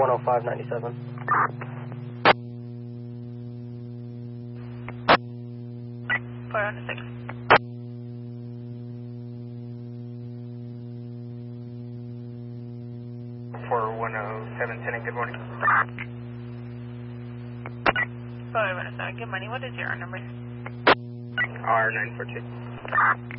410597. 406. Good morning. 4107. Good morning. What is your number? R942.